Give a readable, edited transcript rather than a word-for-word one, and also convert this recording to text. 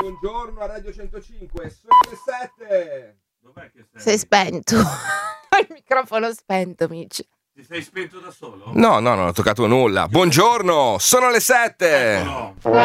buongiorno a Radio 105, sono le 7. Dov'è che sei? Sei spento. Il microfono spento, Mitch. Ti sei spento da solo? No, non ho toccato nulla. Buongiorno, sono le 7. Eccolo.